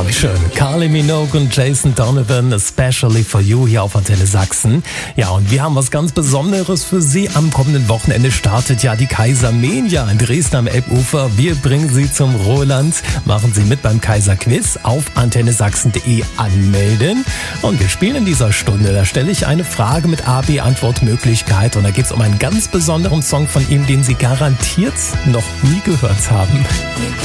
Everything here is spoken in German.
auch schön. Kylie Minogue und Jason Donovan, especially for you hier auf Antenne Sachsen. Ja, und wir haben was ganz Besonderes für Sie. Am kommenden Wochenende startet ja die Kaisermania in Dresden am Elbufer. Wir bringen Sie zum Roland. Machen Sie mit beim Kaiser-Quiz auf antennesachsen.de anmelden. Und wir spielen in dieser Stunde. Da stelle ich eine Frage mit A-B-Antwortmöglichkeit. Und da geht es um einen ganz besonderen Song von ihm, den Sie garantiert noch nie gehört haben.